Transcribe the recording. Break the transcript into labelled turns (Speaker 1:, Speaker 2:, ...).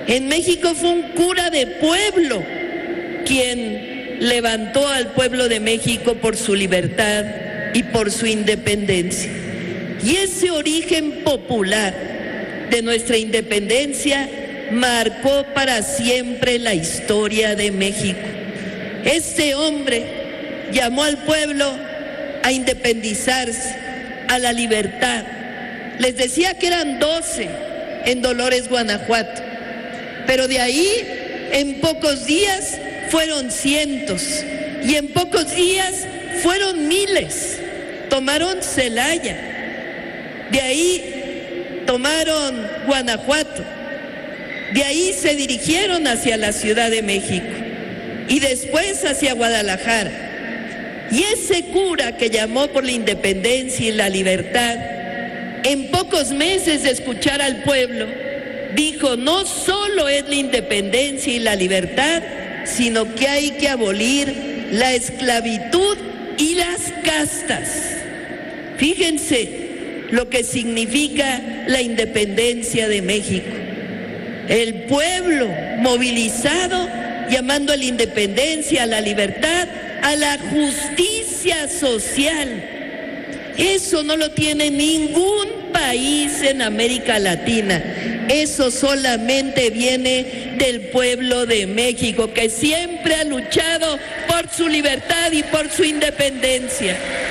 Speaker 1: En México fue un cura de pueblo quien levantó al pueblo de México por su libertad y por su independencia. Y ese origen popular de nuestra independencia marcó para siempre la historia de México. Este hombre llamó al pueblo a independizarse, a la libertad. Les decía que eran 12 en Dolores, Guanajuato, pero de ahí en pocos días fueron cientos y en pocos días fueron miles. Tomaron Celaya, de ahí tomaron Guanajuato, de ahí se dirigieron hacia la Ciudad de México y después hacia Guadalajara. Y ese cura que llamó por la independencia y la libertad, en pocos meses de escuchar al pueblo, dijo: no solo es la independencia y la libertad, sino que hay que abolir la esclavitud y las castas. Fíjense lo que significa la independencia de México. El pueblo movilizado, llamando a la independencia, a la libertad, a la justicia social. Eso no lo tiene ningún país en América Latina. Eso solamente viene del pueblo de México, que siempre ha luchado por su libertad y por su independencia.